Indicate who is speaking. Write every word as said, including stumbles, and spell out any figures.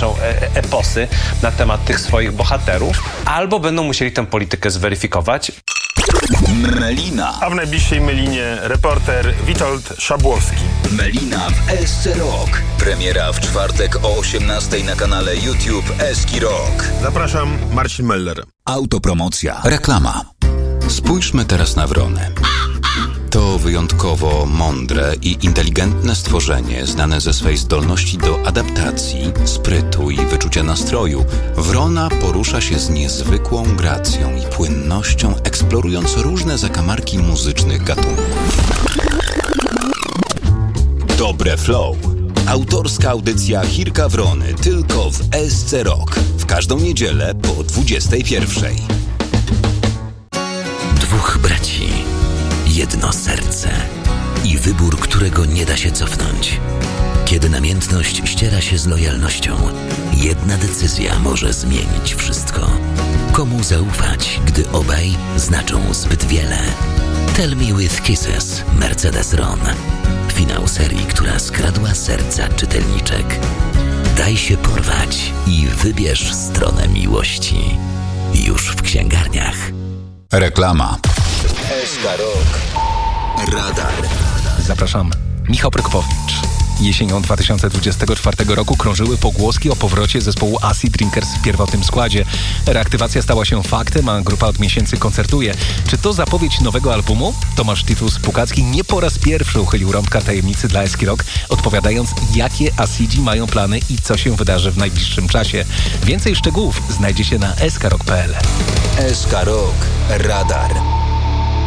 Speaker 1: napiszą e- eposy na temat tych swoich bohaterów, albo będą musieli tę politykę zweryfikować.
Speaker 2: Melina.
Speaker 3: A w najbliższej Melinie reporter Witold Szabłowski.
Speaker 2: Melina w S C Rock. Premiera w czwartek o osiemnastej na kanale YouTube Eski Rock.
Speaker 3: Zapraszam, Marcin Meller.
Speaker 2: Autopromocja. Reklama. Spójrzmy teraz na wronę. To wyjątkowo mądre i inteligentne stworzenie, znane ze swej zdolności do adaptacji, sprytu i wyczucia nastroju. Wrona porusza się z niezwykłą gracją i płynnością, eksplorując różne zakamarki muzycznych gatunków. Dobre Flow. Autorska audycja Chirka Wrony tylko w S C Rock. W każdą niedzielę po dwudziestej pierwszej.
Speaker 4: Dwóch braci. Jedno serce i wybór, którego nie da się cofnąć. Kiedy namiętność ściera się z lojalnością, jedna decyzja może zmienić wszystko. Komu zaufać, gdy obaj znaczą zbyt wiele? Tell Me With Kisses, Mercedes Ron. Finał serii, która skradła serca czytelniczek. Daj się porwać i wybierz stronę miłości. Już w księgarniach.
Speaker 2: Reklama. S K Rock. Radar.
Speaker 5: Zapraszam. Michał Prokopowicz. Jesienią dwa tysiące dwudziestego czwartego roku krążyły pogłoski o powrocie zespołu Acid Drinkers w pierwotnym składzie. Reaktywacja stała się faktem, a grupa od miesięcy koncertuje. Czy to zapowiedź nowego albumu? Tomasz Titus Pukacki nie po raz pierwszy uchylił rąbka tajemnicy dla Eski Rock, odpowiadając, jakie Acidzi mają plany i co się wydarzy w najbliższym czasie. Więcej szczegółów znajdziecie na s k rock kropka p l.
Speaker 2: S K Rock. Radar.